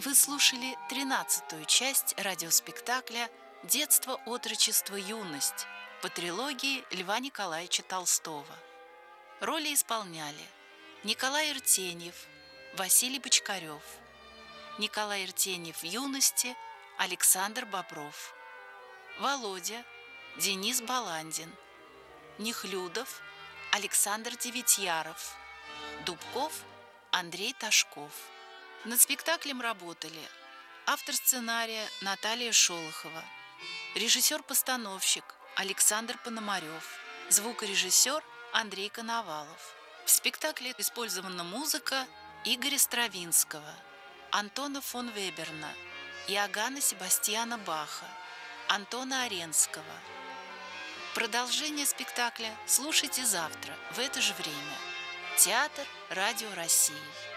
Вы слушали 13-ю часть радиоспектакля «Детство, отрочество, юность» по трилогии Льва Николаевича Толстого. Роли исполняли Николай Иртеньев, Василий Бочкарев, Николай Иртеньев в юности, Александр Бобров, Володя, Денис Баландин, Нехлюдов, Александр Деветьяров, Дубков, Андрей Ташков. Над спектаклем работали автор сценария Наталья Шолохова, режиссер-постановщик Александр Пономарев, звукорежиссер Андрей Коновалов. В спектакле использована музыка Игоря Стравинского, Антона фон Веберна, Иоганна Себастьяна Баха, Антона Аренского. Продолжение спектакля слушайте завтра в это же время. Театр Радио России.